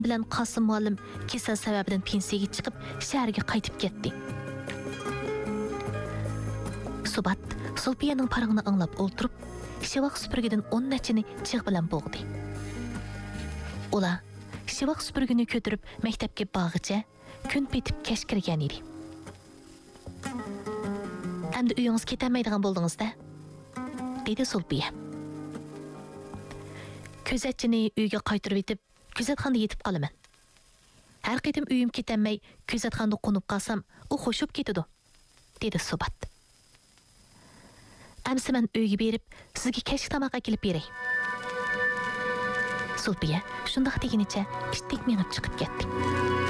bilan Qosim muallim kasal sababidan pensiyaga chiqib, shaharga qaytib ketdi. Subat Sulpiyaning parig'ini anglab o'ltirib, Shivaq supurgidan 10 nachini chig' bilan bo'g'di. Ular Shivaq supurgini ko'tarib maktabga bog'icha kun petib kech kirgan edi. Endi uyingiz ketamaydigan bo'ldingiz-da, dedi Sulpiya. Ko'zatchini uyga qaytarib etib, kuzatxonada yetib qolaman. Har qitim uyim ketanmay, kuzatxonada qo'nib qolsam, u xo'shib ketadi, dedi Subat. Amsi men uyga berib, sizga kechki tomoq kelib beray. Sulpiya shundoq deginicha ishdek menib chiqib ketdi.